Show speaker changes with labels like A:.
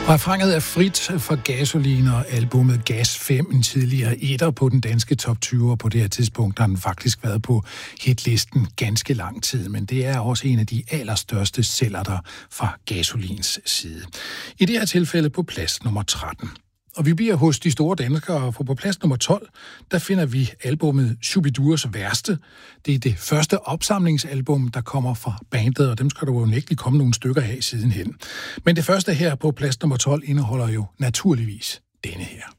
A: Refrenget er frit for Gasolin og albumet Gas 5, en tidligere etter på den danske top 20, og på det her tidspunkt har den faktisk været på hitlisten ganske lang tid, men det er også en af de allerstørste sælgere fra Gasolins side. I det her tilfælde på plads nummer 13. Og vi bliver hos de store danskere, for på plads nummer 12, der finder vi albumet Shubidurs Værste. Det er det første opsamlingsalbum, der kommer fra bandet, og dem skal der jo nægtelig komme nogle stykker af sidenhen. Men det første her på plads nummer 12 indeholder jo naturligvis denne her.